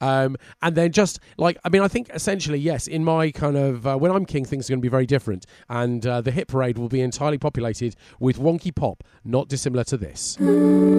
And then just like, I mean, I think essentially, yes, in my kind of, when I'm king, things are going to be very different. And the hit parade will be entirely populated with wonky pop, not dissimilar to this.